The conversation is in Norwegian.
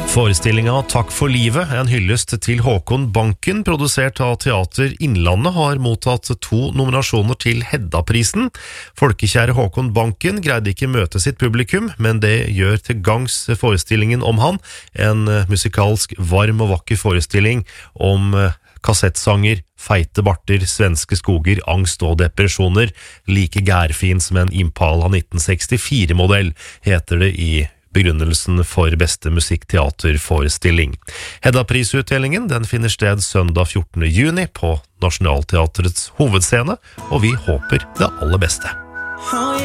Forestillinga Takk for livet, en hyllest til Håkon Banken, produsert av Teater Innlandet, har mottatt 2 nominasjoner til Hedda-prisen. Folkekjære Håkon Banken greide ikke møte sitt publikum, men det gjør til gangs forestillingen om han, en musikalsk varm og vakker forestilling om kassettsanger, feite barter, svenske skoger, angst og depresjoner, like gærfin som en Impala 1964-modell, heter det i begrunnelsen for beste musikkteaterforestilling. Hedda-prisutdelingen den finner sted søndag 14. juni på Nationaltheatrets hovedscene, og vi håper det aller beste.